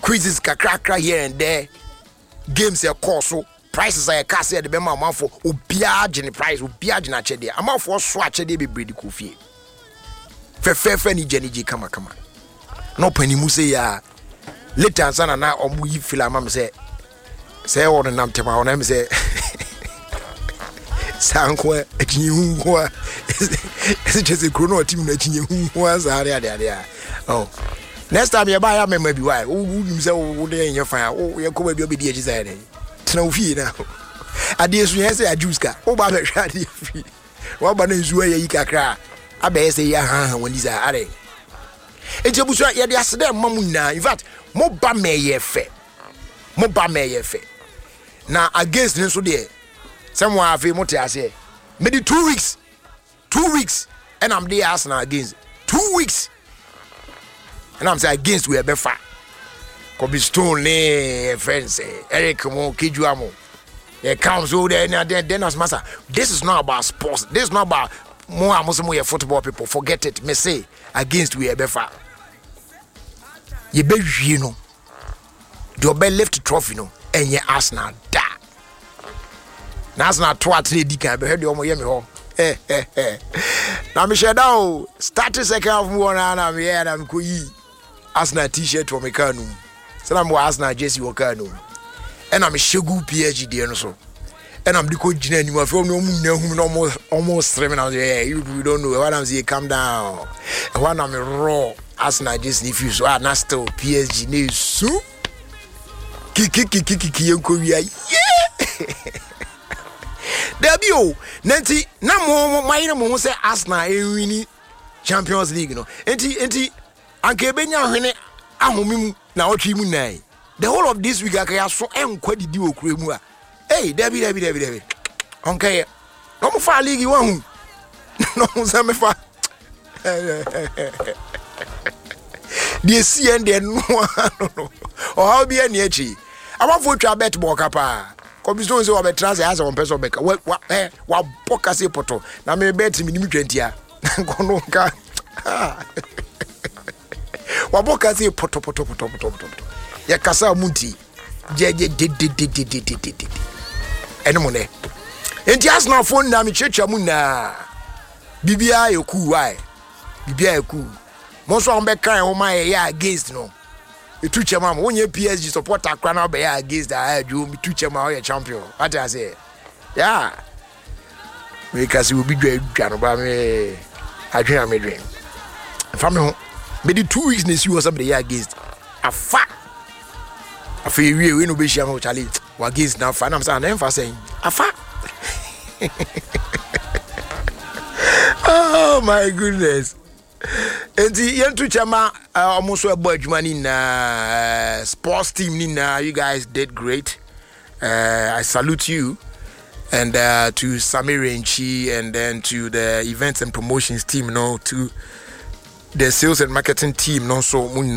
quizzes kakra here and there, games are course so prices are cast at the Bema amount for Obiage price, Obiage na chede. Amount for swatch de be breed coffee. Fair ni Jenny kama. No penny muse ya later sana na omu yi fila mam say on the nam tema on say Sankwa Etinyuwa. It's just a chrono team that you was area. Oh, next time you buy a maybe why? Oh, so in your fire. Oh, you're going to be decided. No fee now. I dare say a juice car. Oh, but I free. What about his way you can cry? I better say, yeah, when these are adding. It's a bush. Yeah, there's them mamuna. In fact, more bame ye fe. More bame ye fe. Now, against them so there. Someone have a motor, I say, maybe 2 weeks. 2 weeks. And I'm there Arsenal against 2 weeks. And I'm saying against we are better. Kobe Stone, friends, Eric Mo, Kijuamo. There comes over there and then as master. This is not about sports. This is not about more Muslim football people. Forget it. Me say against we are better. You be you know. Your best left trophy no. And you Arsenal da. That's not twat di can be heard you me ho. Now me share down. Start the second half one and I'm here and I'm ko yi Arsenal t-shirt for me kanu. So I'm Arsenal jersey wo kanu. And I'm shegu PhD no so. And I'm the coach gina ni from no almost 3 minutes. Yeah, you don't know what I'm saying. Calm down. And when I'm raw Arsenal jersey if you so na still PSG ne su. Kiki yeah. Debut nanti na mo mayina mo say Arsenal win Champions League no enti anke benya hwene ahomimu na otwi mu nai the whole of this week akaya so enkwa didi okura mu a hey debi okay no mo fa league wa hu no mo say me fa the CN de no o how be any echi abafo twa bet ball kapa Kobisto say we betrase as one person back. Wa boka say poto. Na me bet me 20 a. Kono nka. Wa boka say poto. Ya kasa munti. Je de. Eno ne. Enti Arsenal phone na me checha mu na. Bibia yoku why? Bibia yoku. Mo so on be kan ho ma ya against no. Itu chema mo onye PSG supporter kra na be against that you me tu chema o champion what I say yeah because we be dwa no ba me adwen me dream family ho me the 2 weeks na si was somebody against afa we no be share ho challenge we against now fa na am say na emfa saying afa oh my goodness. Enti yentu chama almost a boy jumani na sports team nina you guys did great. I salute you and to Samir Renchi and then to the events and promotions team to the sales and marketing team so